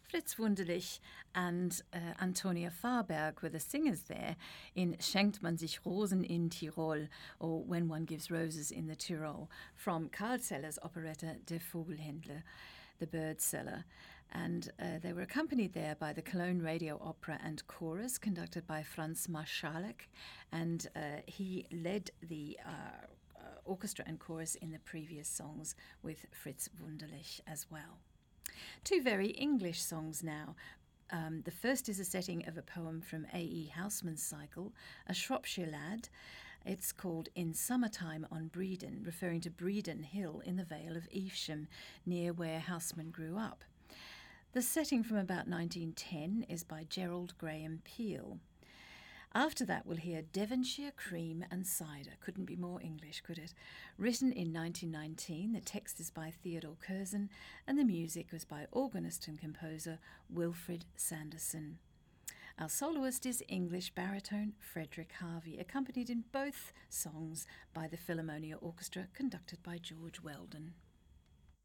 Fritz Wunderlich and Antonia Farberg were the singers there in Schenkt man sich Rosen in Tirol, or When One Gives Roses in the Tyrol, from Karl Zeller's operetta Der Vogelhändler, The Bird Seller. And they were accompanied there by the Cologne Radio Opera and Chorus, conducted by Franz Marschalek, and he led the orchestra and chorus in the previous songs with Fritz Wunderlich as well. Two very English songs now. The first is a setting of a poem from A.E. Housman's cycle, A Shropshire Lad. It's called In Summertime on Bredon, referring to Bredon Hill in the Vale of Evesham, near where Housman grew up. The setting from about 1910 is by Gerald Graham Peel. After that, we'll hear Devonshire Cream and Cider. Couldn't be more English, could it? Written in 1919, the text is by Theodore Curzon, and the music was by organist and composer Wilfrid Sanderson. Our soloist is English baritone Frederick Harvey, accompanied in both songs by the Philharmonia Orchestra, conducted by George Weldon.